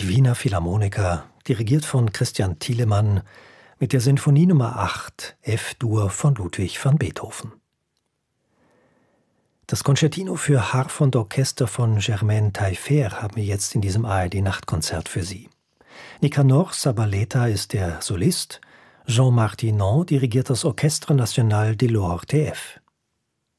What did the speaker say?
die Wiener Philharmoniker, dirigiert von Christian Thielemann, mit der Sinfonie Nummer 8, F-Dur von Ludwig van Beethoven. Das Concertino für Harfe und Orchester von Germaine Taillefer haben wir jetzt in diesem ARD-Nachtkonzert für Sie. Nicanor Zabaleta ist der Solist, Jean Martinon dirigiert das Orchestre National de l'ORTF.